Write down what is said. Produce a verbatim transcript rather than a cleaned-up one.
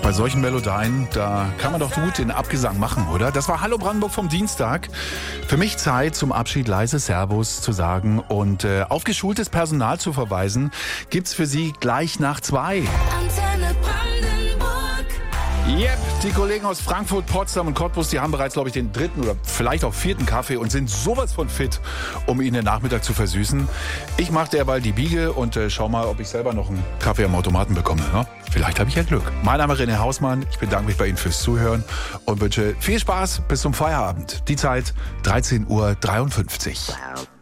Bei solchen Melodien, da kann man doch gut den Abgesang machen, oder? Das war Hallo Brandenburg vom Dienstag. Für mich Zeit, zum Abschied leise Servus zu sagen und äh, auf geschultes Personal zu verweisen. Gibt's für Sie gleich nach zwei. Antenne Brandenburg. Yep, die Kollegen aus Frankfurt, Potsdam und Cottbus, die haben bereits, glaube ich, den dritten oder vielleicht auch vierten Kaffee und sind sowas von fit, um Ihnen den Nachmittag zu versüßen. Ich mache derweil die Biege und äh, schau mal, ob ich selber noch einen Kaffee am Automaten bekomme. Ne? Vielleicht habe ich ja Glück. Mein Name ist René Hausmann, ich bedanke mich bei Ihnen fürs Zuhören und wünsche viel Spaß bis zum Feierabend. Die Zeit dreizehn Uhr dreiundfünfzig. Wow.